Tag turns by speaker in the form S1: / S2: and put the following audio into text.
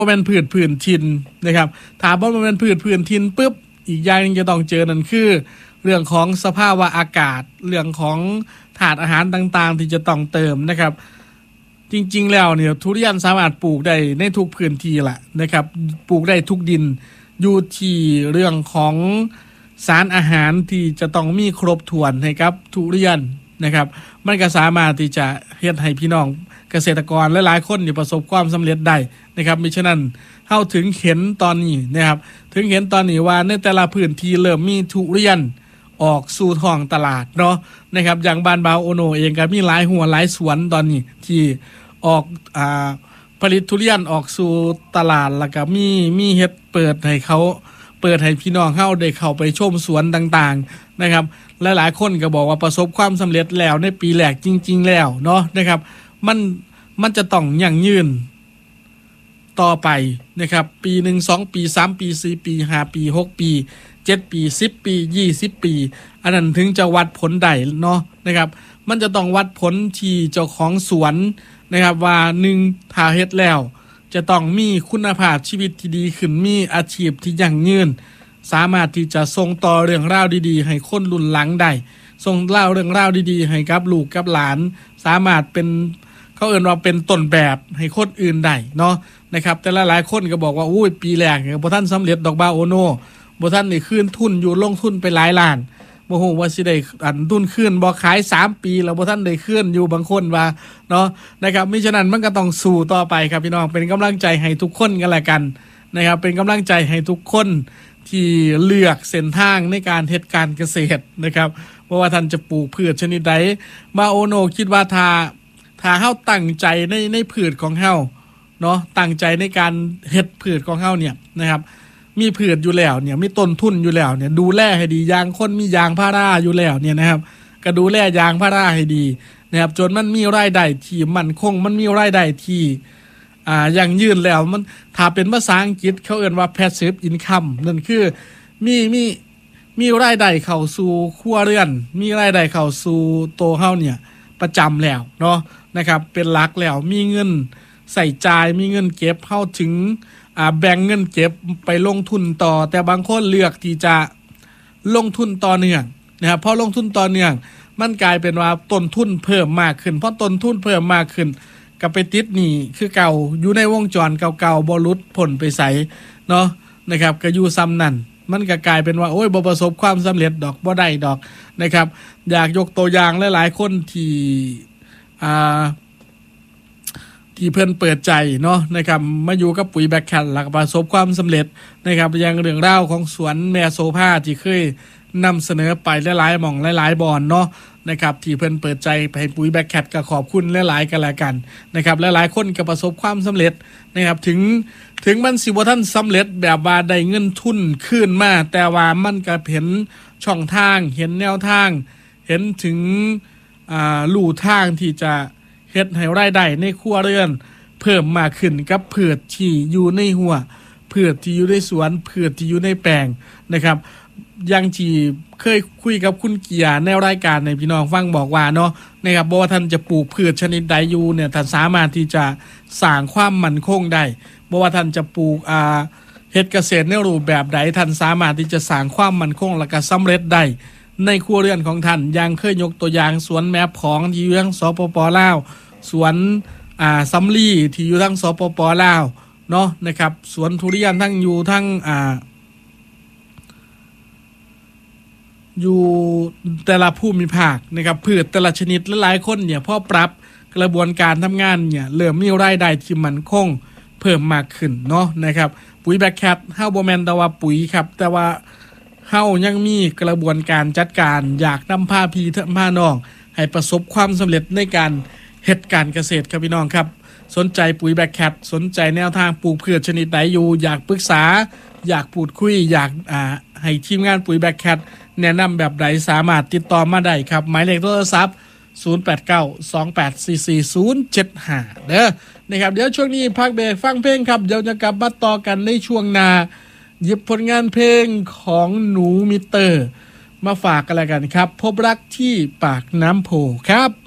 S1: บ่แม่นพืชพื้นถิ่นนะครับถ้าบ่แม่นพืชพื้นถิ่นปุ๊บอีกอย่างนึงจะต้องเจอนั่นคือเรื่องของสภาวะอากาศเรื่องของถาดอาหารต่างๆที่จะต้องเติมนะครับจริงๆแล้วเนี่ยทุเรียนสามารถปลูกได้ในทุกพื้นที่ล่ะนะครับปลูกได้ทุกดินอยู่ที่เรื่องของสารอาหารที่จะต้องมีครบถ้วนให้กับทุเรียนนะครับมันก็สามารถที่จะเฮ็ดให้พี่น้องเกษตรกรหลายๆคนนี่ประสบความสำเร็จได้นะครับมิฉะนั้นเฮาถึงเห็นตอนนี้นะครับถึงเห็นตอนนี้ว่าในแต่ละพื้นที่เริ่มมีทุเรียนออกสู่ท้องตลาดเนาะนะครับอย่างบ้านบาวโอโนเองก็มีหลายหัวหลายสวนตอนนี้ที่ออกผลิตทุเรียนออกสู่ตลาดแล้วก็มีเฮ็ดเปิดให้พี่น้องเฮาได้เข้าไปชมสวนต่างๆนะครับหลายๆคนก็บอกว่าประสบความสำเร็จแล้วในปีแรกจริงๆแล้วเนาะนะครับมันจะต้องยั่งยืนต่อไปนะครับปี1 2ปี3ปี4ปี5ปี6ปี7ปี10ปี20ปีอันนั้นถึงจะวัดผลได้เนาะนะครับมันจะต้องวัดผลที่เจ้าของสวนนะครับว่า1ถ้าเฮ็ดแล้วจะต้องมีคุณภาพชีวิตที่ดีขึ้นมีอาชีพที่ยั่งยืนสามารถที่จะส่งต่อเรื่องราวดีๆให้คนรุ่นหลังได้ส่งเล่าเรื่องราวดีๆให้กับลูกกับหลานสามารถเป็นเขาเอิ้นว่าเป็นต้นแบบให้คนอื่นได้เนาะนะครับแต่หลายๆคนก็บอกว่าอุ้ยปีแรกบ่ทันสำเร็จดอกบาโอโนบ่ทันได้คืนทุนอยู่ลงทุนไปหลายล้านบ่ฮู้ว่าสิได้ทุนคืนบ่ขาย3ปีแล้วบ่ทันได้คืนอยู่บางคนว่าเนาะนะครับมิฉะนั้นมันก็ต้องสู้ต่อไปครับพี่น้องเป็นกำลังใจให้ทุกคนกันละกันนะครับเป็นกำลังใจให้ทุกคนที่เลือกเส้นทางในการเฮ็ดการเกษตรนะครับบ่ว่าท่านจะปลูกพืชชนิดใดบาโอโนคิดว่าถ้าเฮาตั้งใจในพืชของเฮาเนาะตั้งใจในการเฮ็ดพืชของเฮาเนี่ยนะครับมีพืชอยู่แล้วเนี่ยมีต้นทุนอยู่แล้วเนี่ยดูแลให้ดียางคนมียางพาราอยู่แล้วเนี่ยนะครับก็ดูแลยางพาราให้ดีนะครับจนมันมีรายได้ที่มั่นคงมันมีรายได้ที่ยั่งยืนแล้วมันถ้าเป็นภาษาอังกฤษเขาเรียกว่า passive income นั่นคือมีรายได้เข้าสู่ครัวเรือนมีรายได้เข้าสู่ตัวเฮาเนี่ยประจำแล้วเนาะนะครับเป็นหลักแล้วมีเงินใส่จ่ายมีเงินเก็บเฮาถึงแบ่งเงินเก็บไปลงทุนต่อแต่บางคนเลือกที่จะลงทุนต่อเนื่องนะครับพอลงทุนต่อเนื่องมันกลายเป็นว่าต้นทุนเพิ่มมากขึ้นพอต้นทุนเพิ่มมากขึ้นก็ไปติดหนี้คือเก่าอยู่ในวงจรเก่าๆบ่หลุดพ้นไปไสเนาะนะครับก็อยู่ซ้ำนั่นมันก็กลายเป็นว่าโอ้ยบ่ประสบความสำเร็จดอกบ่ได้ดอกนะครับอยากยกตัวอย่างหลายๆคนที่เพิ่นเปิดใจเนาะนะครับมาอยู่กับปุ๋ยแบคแคทแล้วก็ประสบความสำเร็จนะครับอย่างเรื่องราวของสวนแม่โซภาที่เคยนำเสนอไปหลายๆหม่องหลายๆบอนเนาะนะครับที่เพิ่นเปิดใจให้ปุ๋ยแบคแคทก็ขอบคุณหลายๆกันแล้วกันนะครับหลายๆคนก็ประสบความสำเร็จนะครับถึงมันสิบ่ทันสำเร็จแบบว่าได้เงินทุนคืนมาแต่ว่ามันก็เห็นช่องทางเห็นแนวทางเห็นถึงลู่ทางที่จะเฮ็ดให้รายได้ในครัวเรือนเพิ่มมากขึ้นกับพืชที่อยู่ในหัวพืชที่อยู่ในสวนพืชที่อยู่ในแปลงนะครับอย่างที่เคยคุยกับคุณเกียร์ในรายการในพี่น้องฟังบอกว่าเนาะนะครับบ่ว่าท่านจะปลูกพืชชนิดใดอยู่เนี่ยท่านสามารถที่จะสร้างความมั่นคงได้บ่ว่าท่านจะปลูกเฮ็ดเกษตรในรูปแบบใดท่านสามารถที่จะสร้างความมั่นคงและก็สำเร็จได้ในครัวเรือนของท่านอย่างเคยยกตัวอย่างสวนแมพของที่อยู่ทางสปป.ลาวสวนซัมลีที่อยู่ทางสปป.ลาวเนาะนะครับสวนทุเรียนทั้งอยู่ทั้งอยู่แต่ละภูมิภาคนะครับพืชแต่ละชนิดหลายๆคนเนี่ยพอปรับกระบวนการทำงานเนี่ยเริ่มมีรายได้ที่มั่นคงเพิ่มมากขึ้นเนาะนะครับปุ๋ยแบคแคทเฮาบ่แม่นแต่ว่าปุ๋ยครับแต่ว่าเฮายังมีกระบวนการจัดการอยากนำพาพี่พาน้องให้ประสบความสำเร็จในการเฮ็ดการเกษตรครับพี่น้องครับสนใจปุ๋ยแบคแคทสนใจแนวทางปลูกพืชชนิดใดอยู่อยากปรึกษาอยากพูดคุยอยากให้ทีมงานปุ๋ยแบคแคทแนะนำแบบใดสามารถติดต่อมาได้ครับหมายเลขโทรศัพท์0892844075เด้อนะครับเดี๋ยวช่วงนี้พักเบรกฟังเพลงครับเดี๋ยวจะกลับมาต่อกันในช่วงหน้าหยิบผลงานเพลงของหนูมิเตอร์มาฝากกันแล้วกันครับพบรักที่ปากน้ำโพครับ